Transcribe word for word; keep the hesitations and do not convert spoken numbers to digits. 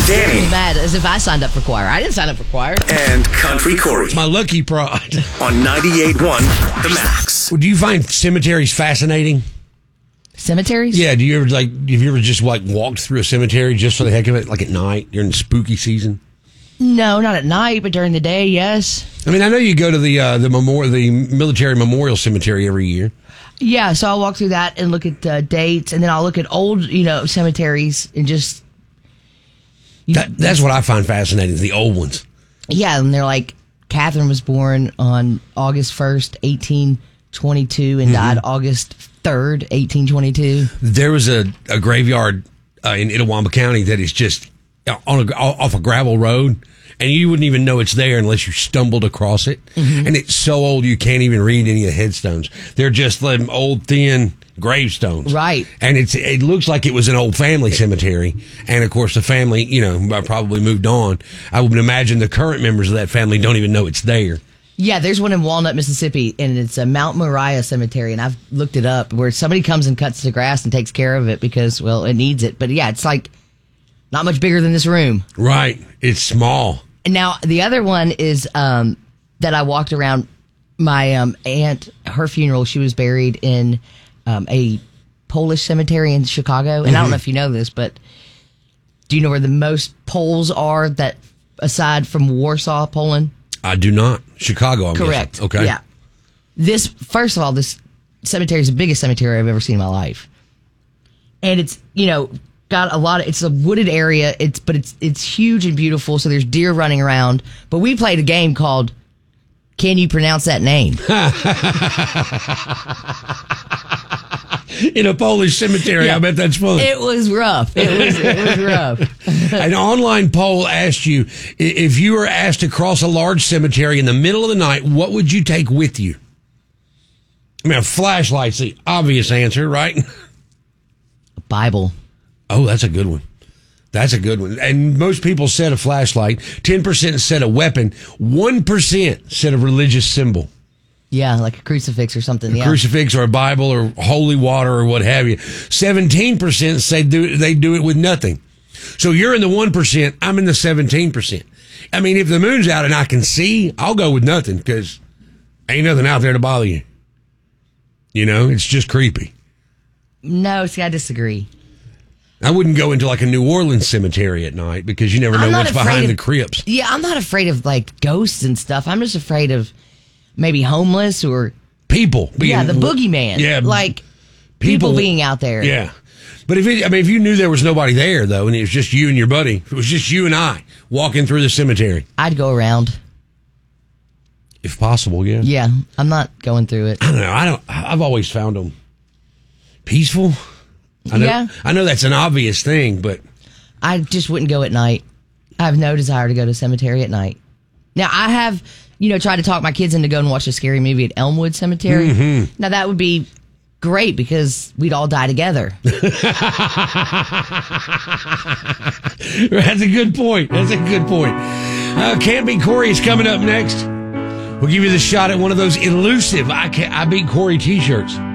Danny. Mad as if I signed up for choir. I didn't sign up for choir. And Country Corey. My lucky prod. On ninety-eight point one The Max. Do you find cemeteries fascinating? Cemeteries? Yeah. Do you ever like? Have you ever just like walked through a cemetery just for the heck of it, like at night during the spooky season? No, not at night, but during the day, yes. I mean, I know you go to the uh, the memorial, the military memorial cemetery every year. Yeah, so I'll walk through that and look at uh, dates, and then I'll look at old, you know, cemeteries and just. That, that's what I find fascinating, the old ones. Yeah, and they're like, Catherine was born on August first, eighteen twenty-two, and mm-hmm. died August third, eighteen twenty-two. There was a, a graveyard uh, in Itawamba County that is just on a, off a gravel road, and you wouldn't even know it's there unless you stumbled across it. Mm-hmm. And it's so old you can't even read any of the headstones. They're just them old, thin gravestones. Right. And it's it looks like it was an old family cemetery. And, of course, the family, you know, probably moved on. I would imagine the current members of that family don't even know it's there. Yeah, there's one in Walnut, Mississippi, and it's a Mount Moriah Cemetery, and I've looked it up, where somebody comes and cuts the grass and takes care of it because, well, it needs it. But, yeah, it's like not much bigger than this room. Right. It's small. And now, the other one is um, that I walked around my um, aunt, her funeral. She was buried in um, a Polish cemetery in Chicago. And mm-hmm. I don't know if you know this, but do you know where the most Poles are that aside from Warsaw, Poland? I do not. Chicago, I'm Correct. guessing. Okay. Yeah. This, first of all, this cemetery is the biggest cemetery I've ever seen in my life. And it's, you know, got a lot of, it's a wooded area, it's but it's it's huge and beautiful, so there's deer running around. But we played a game called Can You Pronounce That Name? In a Polish cemetery, yeah. I bet that's fun. It was rough. It was, it was rough. An online poll asked you, if you were asked to cross a large cemetery in the middle of the night, what would you take with you? I mean, a flashlight's the obvious answer, right? A Bible. Oh, that's a good one. That's a good one. And most people said a flashlight. ten percent said a weapon. one percent said a religious symbol. Yeah, like a crucifix or something. A yeah. crucifix or a Bible or holy water or what have you. seventeen percent say do, they do it with nothing. So you're in the one percent. I'm in the seventeen percent. I mean, if the moon's out and I can see, I'll go with nothing because ain't nothing out there to bother you. You know, it's just creepy. No, see, I disagree. I wouldn't go into like a New Orleans cemetery at night because you never know what's behind of, the crypts. Yeah, I'm not afraid of like ghosts and stuff. I'm just afraid of maybe homeless or people. Being, yeah, the boogeyman. Yeah, like people, people being out there. Yeah, but if it, I mean, if you knew there was nobody there though, and it was just you and your buddy, if it was just you and I walking through the cemetery, I'd go around if possible. Yeah, yeah, I'm not going through it. I don't know. I don't. I've always found them peaceful. I know, yeah. I know that's an obvious thing, but I just wouldn't go at night. I have no desire to go to a cemetery at night. Now, I have, you know, tried to talk my kids into going and watch a scary movie at Elmwood Cemetery. Mm-hmm. Now, that would be great because we'd all die together. That's a good point. That's a good point. Uh, Can't Beat Corey is coming up next. We'll give you the shot at one of those elusive I, Can't, I Beat Corey t-shirts.